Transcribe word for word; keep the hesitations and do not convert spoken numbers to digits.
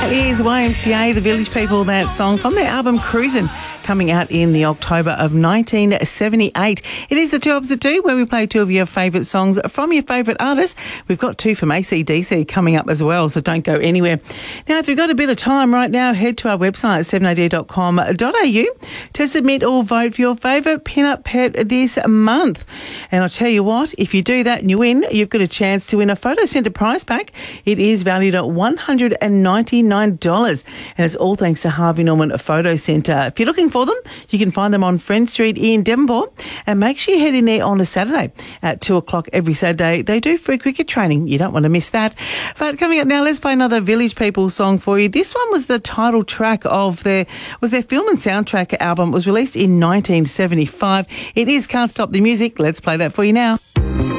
That is Y M C A, the Village People, that song from their album Cruisin', coming out in the October of nineteen seventy-eight. It is the Two Opposite Two, where we play two of your favourite songs from your favourite artists. We've got two from A C D C coming up as well, so don't go anywhere. Now, if you've got a bit of time right now, head to our website, seven a d dot com dot a u, to submit or vote for your favourite pin-up pet this month. And I'll tell you what, if you do that and you win, you've got a chance to win a Photo Centre prize pack. It is valued at one hundred ninety-nine dollars, and it's all thanks to Harvey Norman Photo Centre. If you're looking for them, you can find them on Friend Street in Devonport, and make sure you head in there on a Saturday at two o'clock every Saturday. They do free cricket training. You don't want to miss that. But coming up now, let's play another Village People song for you. This one was the title track of their was their film and soundtrack album. It was released in nineteen seventy-five. It is Can't Stop the Music. Let's play that for you now.